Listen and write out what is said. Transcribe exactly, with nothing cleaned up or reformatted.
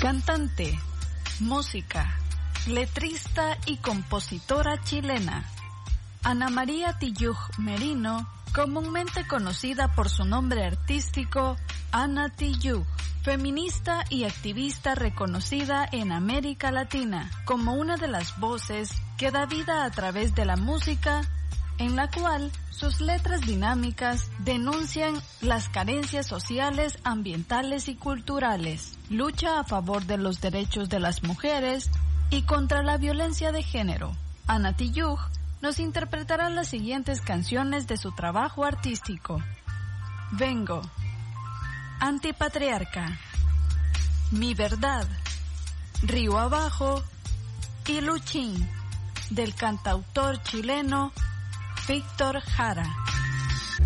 Cantante, música, letrista y compositora chilena. Ana María Tijoux Merino, comúnmente conocida por su nombre artístico Ana Tijoux, feminista y activista reconocida en América Latina como una de las voces que da vida a través de la música, en la cual sus letras dinámicas denuncian las carencias sociales, ambientales y culturales, lucha a favor de los derechos de las mujeres y contra la violencia de género. Ana Tijoux nos interpretará las siguientes canciones de su trabajo artístico: Vengo, Antipatriarca, Mi Verdad, Río Abajo y Luchín, del cantautor chileno Víctor Jara.